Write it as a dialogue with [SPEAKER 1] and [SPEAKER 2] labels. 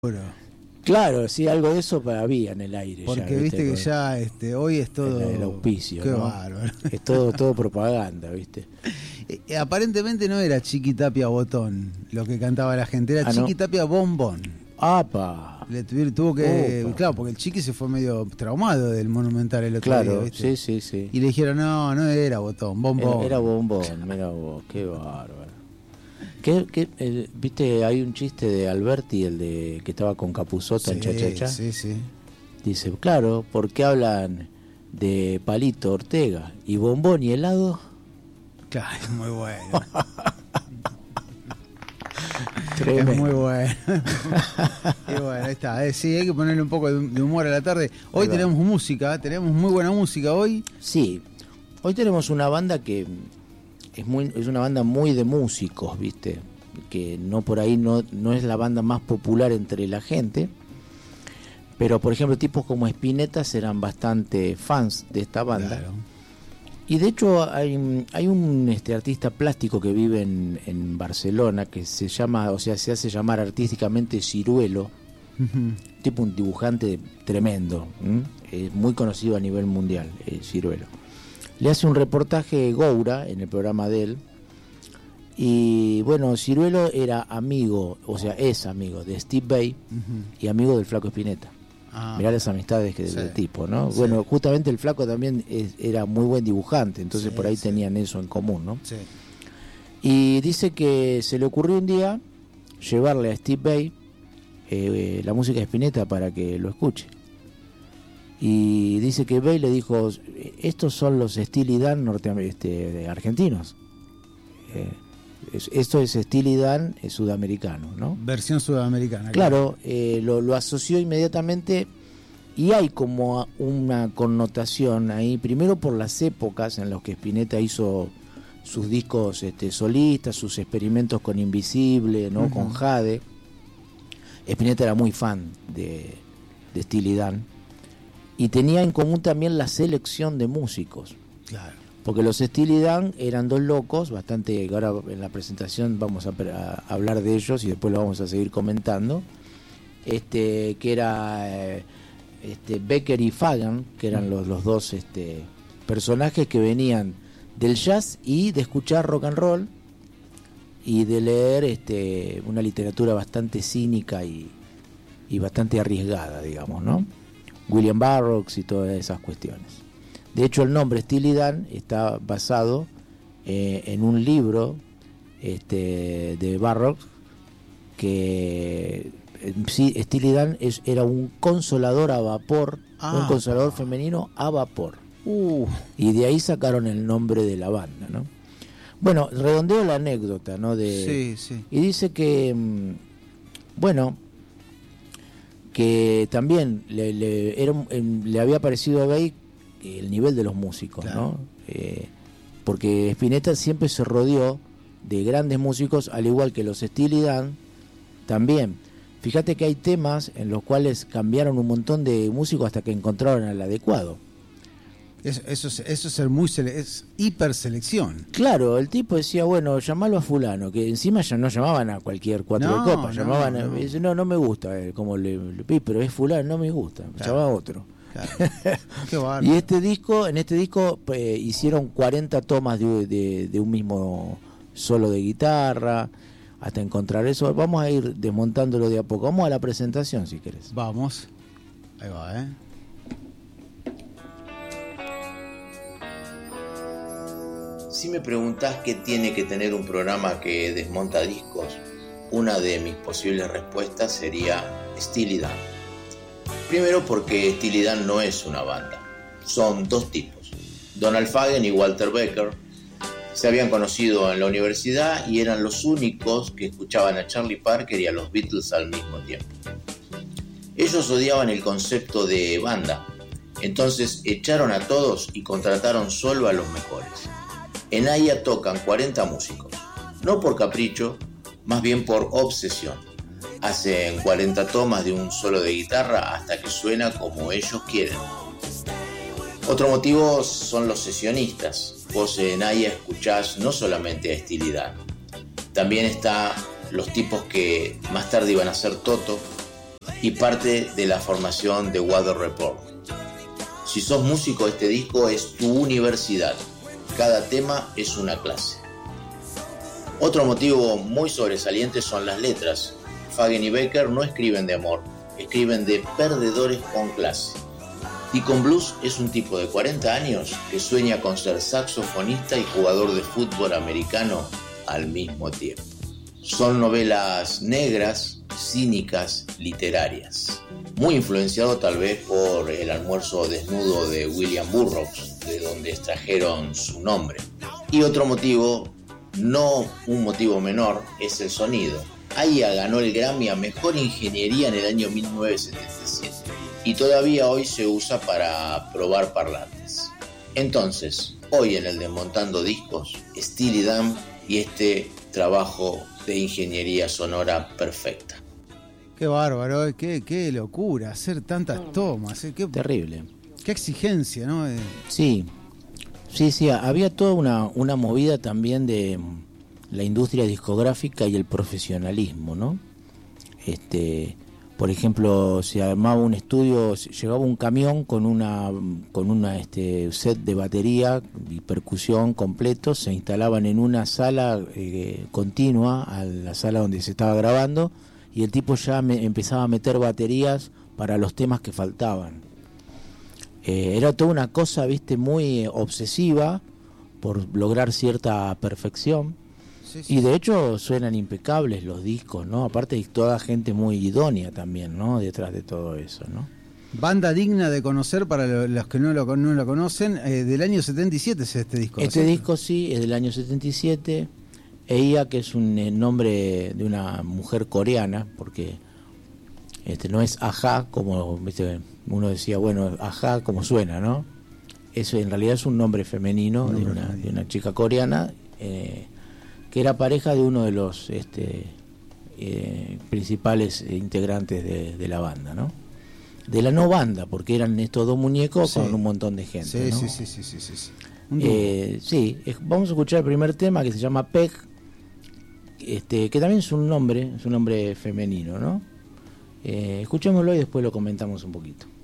[SPEAKER 1] Claro, sí, algo de eso había en el aire.
[SPEAKER 2] Porque
[SPEAKER 1] ya,
[SPEAKER 2] viste que
[SPEAKER 1] con
[SPEAKER 2] ya hoy es todo
[SPEAKER 1] el auspicio,
[SPEAKER 2] qué
[SPEAKER 1] ¿no?
[SPEAKER 2] bárbaro.
[SPEAKER 1] Es todo propaganda, ¿viste?
[SPEAKER 2] Aparentemente no era Chiqui Tapia Botón lo que cantaba la gente, era Chiqui Tapia Bombón.
[SPEAKER 1] ¡Apa!
[SPEAKER 2] Tuvo que, claro, porque el Chiqui se fue medio traumado del Monumental el otro día, ¿viste?
[SPEAKER 1] Sí.
[SPEAKER 2] Y le dijeron, no era Botón, Bombón.
[SPEAKER 1] Era Bombón, mira vos, qué bárbaro. ¿Viste? Hay un chiste de Alberti, el de que estaba con Capusotto en Cha-Cha-Cha.
[SPEAKER 2] Sí.
[SPEAKER 1] Dice, claro, ¿por qué hablan de Palito Ortega y Bombón y helado?
[SPEAKER 2] Claro, es muy bueno.
[SPEAKER 1] Tremendo.
[SPEAKER 2] Es muy bueno. Y bueno, ahí está. Sí, hay que ponerle un poco de humor a la tarde. Hoy tenemos música, tenemos muy buena música hoy.
[SPEAKER 1] Sí, hoy tenemos una banda que es una banda muy de músicos, ¿viste? Que no por ahí no es la banda más popular entre la gente, pero por ejemplo tipos como Spinetta eran bastante fans de esta banda.
[SPEAKER 2] Claro.
[SPEAKER 1] Y de hecho hay un artista plástico que vive en Barcelona que se hace llamar artísticamente Ciruelo, tipo un dibujante tremendo, muy conocido a nivel mundial, Ciruelo. Le hace un reportaje Goura en el programa de él. Y bueno, Ciruelo era amigo, es amigo de Steve Vai y amigo del Flaco Spinetta. Mirá las amistades del tipo, ¿no? Sí. Bueno, justamente el Flaco también era muy buen dibujante, entonces por ahí tenían eso en común, ¿no? Sí. Y dice que se le ocurrió un día llevarle a Steve Vai la música de Spinetta para que lo escuche. Y dice que Vai le dijo, estos son los Steely Dan argentinos. Esto es Steely Dan sudamericano, ¿no?
[SPEAKER 2] Versión sudamericana.
[SPEAKER 1] Claro, lo asoció inmediatamente y hay como una connotación ahí, primero por las épocas en las que Spinetta hizo sus discos solistas, sus experimentos con Invisible, ¿no? Con Jade. Spinetta era muy fan de Steely Dan. Y tenía en común también la selección de músicos. Claro. Porque los Steely Dan eran dos locos, bastante, ahora en la presentación vamos a hablar de ellos y después lo vamos a seguir comentando. Que era Becker y Fagan, que eran los dos personajes que venían del jazz y de escuchar rock and roll y de leer una literatura bastante cínica y bastante arriesgada, digamos, ¿no? William Burroughs y todas esas cuestiones. De hecho, el nombre Steely Dan está basado en un libro de Burroughs que sí, Steely Dan era un consolador a vapor, un consolador femenino a vapor. Y de ahí sacaron el nombre de la banda, ¿no? Bueno, redondeo la anécdota, ¿no? Sí. Y dice que, que también le había parecido a Vai el nivel de los músicos, claro, ¿no? Porque Spinetta siempre se rodeó de grandes músicos, al igual que los Steely Dan también. Fíjate que hay temas en los cuales cambiaron un montón de músicos hasta que encontraron al adecuado.
[SPEAKER 2] Eso es hiperselección.
[SPEAKER 1] Claro, el tipo decía, bueno, llamalo a fulano, que encima ya no llamaban a cualquier cuatro de copas, llamaban a, dice, no me gusta, como le pero es fulano, no me gusta, claro, llamaba a otro. Claro. Qué bárbaro. Y en este disco hicieron 40 tomas de un mismo solo de guitarra, hasta encontrar eso. Vamos a ir desmontándolo de a poco. Vamos a la presentación, si querés.
[SPEAKER 2] Vamos. Ahí va,
[SPEAKER 3] Si me preguntás qué tiene que tener un programa que desmonta discos, una de mis posibles respuestas sería Steely Dan. Primero porque Steely Dan no es una banda, son dos tipos. Donald Fagen y Walter Becker se habían conocido en la universidad y eran los únicos que escuchaban a Charlie Parker y a los Beatles al mismo tiempo. Ellos odiaban el concepto de banda, entonces echaron a todos y contrataron solo a los mejores. En AIA tocan 40 músicos, no por capricho, más bien por obsesión. Hacen 40 tomas de un solo de guitarra hasta que suena como ellos quieren. Otro motivo son los sesionistas. Vos en AIA escuchás no solamente a Steely Dan, también está los tipos que más tarde iban a ser Toto, y parte de la formación de Weather Report. Si sos músico, este disco es tu universidad. Cada tema es una clase. Otro motivo muy sobresaliente son las letras. Fagen y Becker no escriben de amor, escriben de perdedores con clase. Deacon Blues es un tipo de 40 años que sueña con ser saxofonista y jugador de fútbol americano al mismo tiempo. Son novelas negras, cínicas, literarias. Muy influenciado tal vez por El almuerzo desnudo de William Burroughs, de donde extrajeron su nombre. Y otro motivo, no un motivo menor, es el sonido. AIA ganó el Grammy a Mejor Ingeniería en el año 1977 y todavía hoy se usa para probar parlantes. Entonces, hoy en el Desmontando Discos, Steely Dan y este trabajo de ingeniería sonora perfecta.
[SPEAKER 2] Qué bárbaro, qué locura, hacer tantas tomas.
[SPEAKER 1] Terrible.
[SPEAKER 2] Qué exigencia, ¿no?
[SPEAKER 1] Sí, había toda una movida también de la industria discográfica y el profesionalismo, ¿no? Por ejemplo, se armaba un estudio, llegaba un camión con una set de batería y percusión completo, se instalaban en una sala continua a la sala donde se estaba grabando, y el tipo ya empezaba a meter baterías para los temas que faltaban. Era toda una cosa, viste, muy obsesiva por lograr cierta perfección. Sí. Y de hecho suenan impecables los discos, ¿no? Aparte hay toda gente muy idónea también, ¿no? Detrás de todo eso, ¿no?
[SPEAKER 2] Banda digna de conocer para los que no lo conocen, del año 77 es este disco.
[SPEAKER 1] Este disco sí, es del año 77. Ella, que es un nombre de una mujer coreana, porque no es Ajá, como ¿viste? Uno decía, bueno, Ajá como suena, ¿no? Eso en realidad es un nombre femenino de una chica coreana, que era pareja de uno de los principales integrantes de la banda, ¿no? De la no banda, porque eran estos dos muñecos con un montón de gente, ¿no? Sí. Vamos a escuchar el primer tema que se llama Peg, que también es un nombre femenino, ¿no? Escuchémoslo y después lo comentamos un poquito.